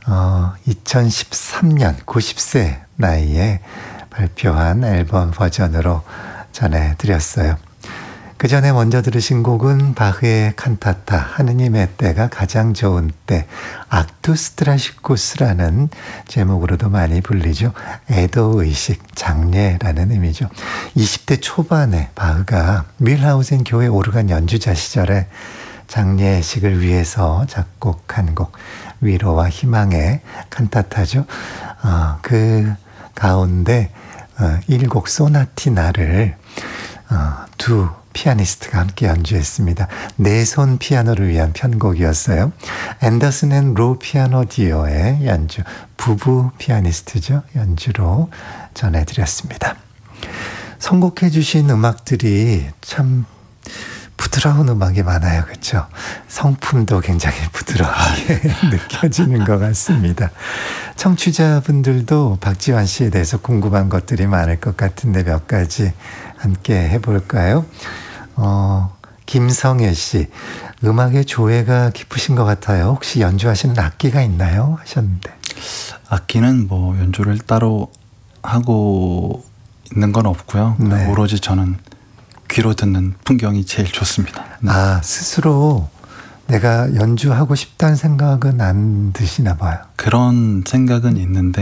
2013년 90세 나이에 발표한 앨범 버전으로 전해드렸어요. 그 전에 먼저 들으신 곡은 바흐의 칸타타 하느님의 때가 가장 좋은 때 악투스 트라시쿠스라는 제목으로도 많이 불리죠. 애도의식, 장례라는 의미죠. 20대 초반에 바흐가 뮬하우젠 교회 오르간 연주자 시절에 장례식을 위해서 작곡한 곡 위로와 희망의 칸타타죠. 그 가운데 1곡 소나티나를 두 피아니스트가 함께 연주했습니다. 네 손 피아노를 위한 편곡이었어요. 앤더슨 앤 로 피아노 디오의 연주, 부부 피아니스트죠. 연주로 전해드렸습니다. 선곡해 주신 음악들이 참 부드러운 음악이 많아요. 그렇죠? 성품도 굉장히 부드럽게 느껴지는 것 같습니다. 청취자분들도 박지환 씨에 대해서 궁금한 것들이 많을 것 같은데 몇 가지 함께 해볼까요? 김성애 씨, 음악에 조예가 깊으신 것 같아요. 혹시 연주하시는 악기가 있나요? 하셨는데. 악기는 뭐 연주를 따로 하고 있는 건 없고요. 네. 오로지 저는 귀로 듣는 풍경이 제일 좋습니다. 네. 스스로 내가 연주하고 싶다는 생각은 안 드시나 봐요. 그런 생각은 있는데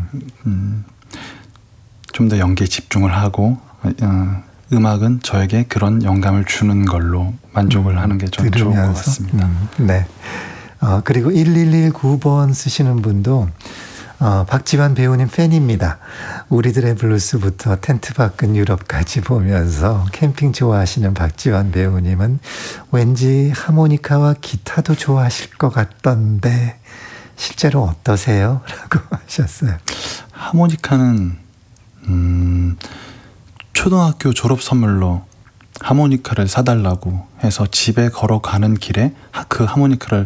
좀 더 연기에 집중을 하고 음악은 저에게 그런 영감을 주는 걸로 만족을 하는 게 좀 좋은 것 같습니다. 네. 그리고 1119번 쓰시는 분도 박지환 배우님 팬입니다. 우리들의 블루스부터 텐트 밖은 유럽까지 보면서 캠핑 좋아하시는 박지환 배우님은 왠지 하모니카와 기타도 좋아하실 것 같던데 실제로 어떠세요? 라고 하셨어요. 하모니카는 초등학교 졸업 선물로 하모니카를 사달라고 해서 집에 걸어가는 길에 그 하모니카를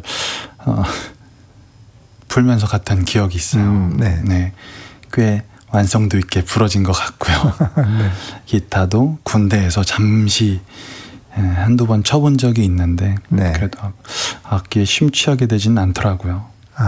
불면서 갔던 기억이 있어요. 네. 꽤 완성도 있게 부러진 것 같고요. 네. 기타도 군대에서 잠시 한두 번 쳐본 적이 있는데 네. 그래도 악기에 심취하게 되지는 않더라고요.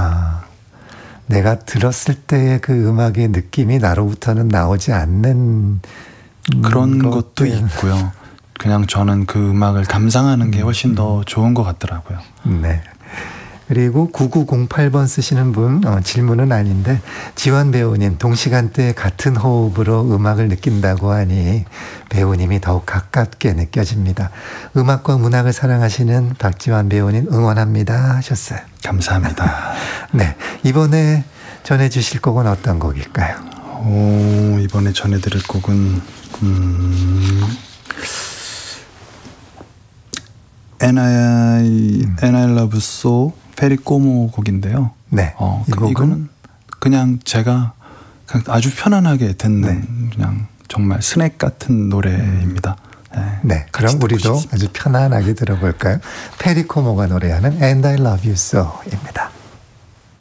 내가 들었을 때의 그 음악의 느낌이 나로부터는 나오지 않는 그런 것도 있고요. 그냥 저는 그 음악을 감상하는 게 훨씬 더 좋은 것 같더라고요. 네. 그리고 9908번 쓰시는 분 질문은 아닌데 지환 배우님 동시간대에 같은 호흡으로 음악을 느낀다고 하니 배우님이 더욱 가깝게 느껴집니다. 음악과 문학을 사랑하시는 박지환 배우님 응원합니다 하셨어요. 감사합니다. 네, 이번에 전해주실 곡은 어떤 곡일까요? 이번에 전해드릴 곡은 And I Love So 페리꼬모 곡인데요. 네. 이거는 그냥 제가 아주 편안하게 듣는 그냥 정말 스낵 같은 노래입니다. 네. 그럼 우리도 아주 편안하게 들어볼까요? 페리코모가 노래하는 And I Love You So입니다.